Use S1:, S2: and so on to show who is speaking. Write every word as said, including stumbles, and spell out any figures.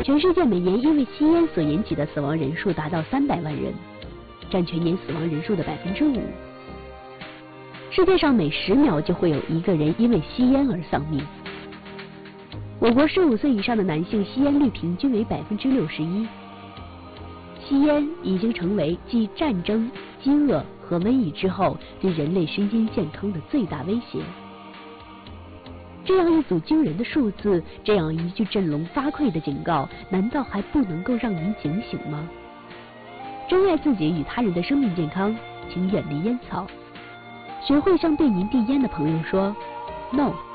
S1: 全世界每年因为吸烟所引起的死亡人数达到三百万人，占全年死亡人数的百分之五。世界上每十秒就会有一个人因为吸烟而丧命。我国十五岁以上的男性吸烟率平均为百分之六十一。吸烟已经成为继战争、饥饿和瘟疫之后对人类身心健康的最大威胁。这样一组惊人的数字，这样一句振聋发聩的警告，难道还不能够让您警醒吗？珍爱自己与他人的生命健康，请远离烟草。学会向对您递烟的朋友说 “No”。